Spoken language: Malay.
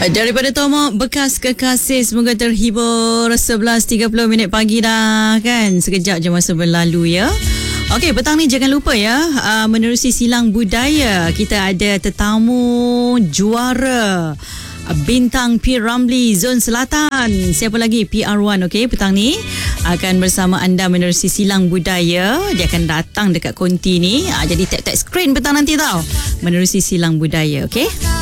Daripada Tomok bekas kekasih, semoga terhibur. 11.30 pagi dah kan. Sekejap je masa berlalu ya. Okey, petang ni jangan lupa ya, menerusi silang budaya. Kita ada tetamu juara Bintang P. Ramlee Zon Selatan. Siapa lagi? PR1. Okey, petang ni akan bersama anda menerusi silang budaya. Dia akan datang dekat konti ni. Jadi tap-tap skrin petang nanti tau. Menerusi silang budaya, okey?